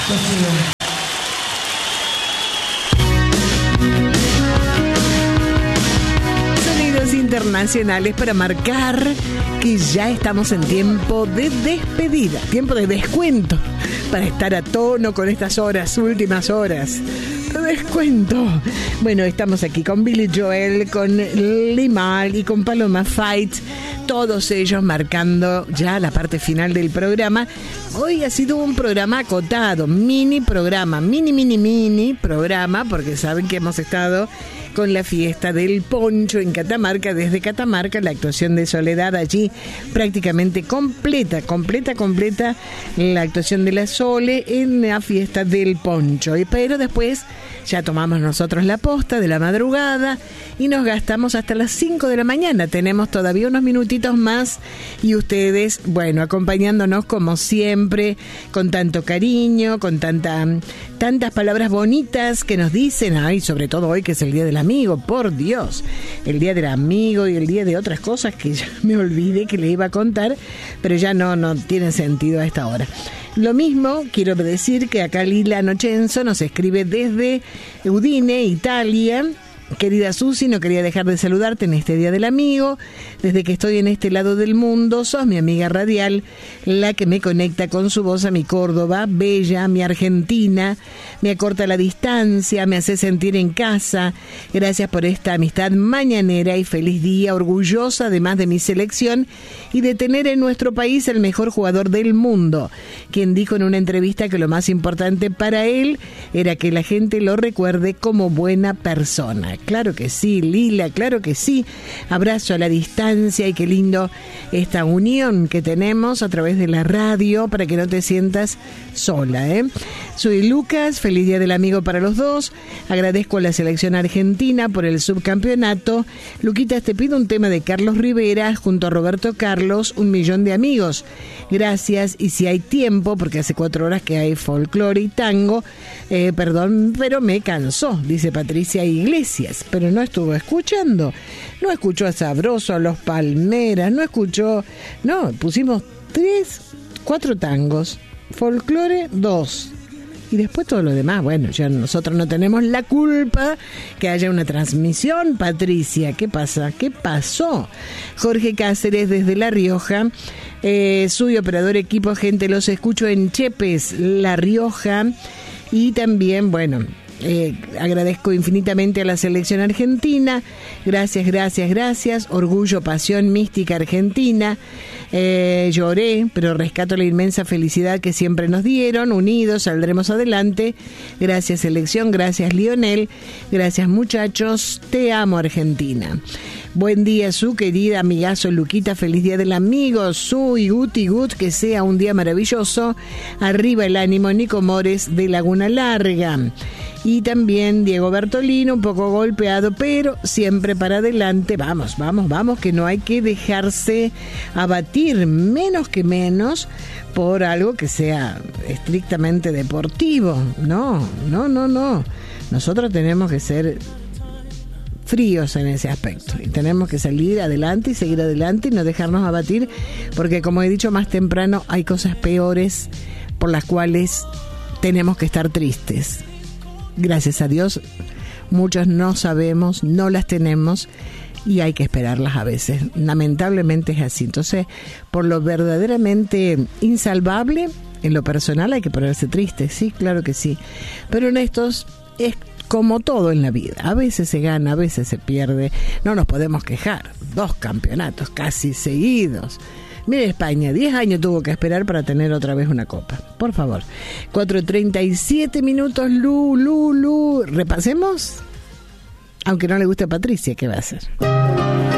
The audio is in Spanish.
Sonidos internacionales para marcar que ya estamos en tiempo de despedida, tiempo de descuento, para estar a tono con estas horas, últimas horas de descuento. Bueno, estamos aquí con Billy Joel, con Limahl y con Paloma Fight, todos ellos marcando ya la parte final del programa. Hoy ha sido un programa acotado, mini programa, mini programa, porque saben que hemos estado con la fiesta del poncho en Catamarca. Desde Catamarca, la actuación de Soledad allí prácticamente completa la actuación de la Sole en la fiesta del poncho. Pero después ya tomamos nosotros la posta de la madrugada y nos gastamos hasta las 5 de la mañana. Tenemos todavía unos minutitos más y ustedes, bueno, acompañándonos como siempre, con tanto cariño, con tantas palabras bonitas que nos dicen. Ay, sobre todo hoy que es el Día del Amigo, por Dios, el Día del Amigo y el día de otras cosas que ya me olvidé que le iba a contar, pero ya no tiene sentido a esta hora. Lo mismo quiero decir que acá Lila Nochenzo nos escribe desde Udine, Italia. Querida Susi, no quería dejar de saludarte en este Día del Amigo. Desde que estoy en este lado del mundo, sos mi amiga radial, la que me conecta con su voz a mi Córdoba, bella, mi Argentina, me acorta la distancia, me hace sentir en casa. Gracias por esta amistad mañanera y feliz día, orgullosa además de mi selección y de tener en nuestro país el mejor jugador del mundo, quien dijo en una entrevista que lo más importante para él era que la gente lo recuerde como buena persona. Claro que sí, Lila, claro que sí. Abrazo a la distancia y qué lindo esta unión que tenemos a través de la radio para que no te sientas sola, ¿eh? Soy Lucas, feliz Día del Amigo para los dos. Agradezco a la selección argentina por el subcampeonato. Luquitas, te pido un tema de Carlos Rivera junto a Roberto Carlos, 1.000.000 de amigos. Gracias, y si hay tiempo, porque hace 4 horas que hay folclore y tango, pero me cansó, dice Patricia Iglesias. Pero no estuvo escuchando, no escuchó a Sabroso, a Los Palmeras, pusimos 4 tangos, folclore 2 y después todo lo demás. Bueno, ya nosotros no tenemos la culpa que haya una transmisión. Patricia, ¿qué pasa? ¿Qué pasó? Jorge Cáceres desde La Rioja, soy operador equipo, gente, los escucho en Chepes, La Rioja, y también, bueno, agradezco infinitamente a la selección argentina. Gracias. Orgullo, pasión, mística argentina. Lloré, pero rescato la inmensa felicidad que siempre nos dieron. Unidos saldremos adelante. Gracias selección, gracias Lionel, gracias muchachos. Te amo Argentina. Buen día, su querida amigazo Luquita, feliz Día del Amigo, su y Guti Gut, que sea un día maravilloso. Arriba el ánimo, Nico Mores de Laguna Larga. Y también Diego Bertolino, un poco golpeado, pero siempre para adelante. Vamos, que no hay que dejarse abatir, menos por algo que sea estrictamente deportivo. No. Nosotros tenemos que ser fríos en ese aspecto y tenemos que salir adelante y seguir adelante y no dejarnos abatir, porque como he dicho más temprano, hay cosas peores por las cuales tenemos que estar tristes. Gracias a Dios, muchos no sabemos, no las tenemos y hay que esperarlas a veces. Lamentablemente es así. Entonces, por lo verdaderamente insalvable, en lo personal hay que ponerse triste, sí, claro que sí. Pero en estos es como todo en la vida. A veces se gana, a veces se pierde. No nos podemos quejar. 2 campeonatos casi seguidos. Mire, España, 10 años tuvo que esperar para tener otra vez una copa. Por favor. 4:37 minutos, Lu. Repasemos. Aunque no le guste a Patricia, ¿qué va a hacer?